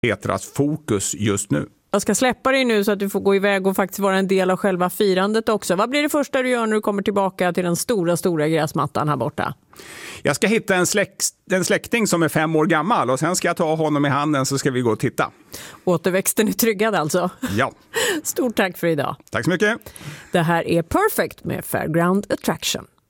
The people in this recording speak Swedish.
Petras fokus just nu. Jag ska släppa dig nu så att du får gå iväg och faktiskt vara en del av själva firandet också. Vad blir det första du gör när du kommer tillbaka till den stora gräsmattan här borta? Jag ska hitta en släkting som är 5 år gammal och sen ska jag ta honom i handen så ska vi gå och titta. Återväxten är tryggad alltså? Ja. Stort tack för idag. Tack så mycket. Det här är Perfect med Fairground Attraction.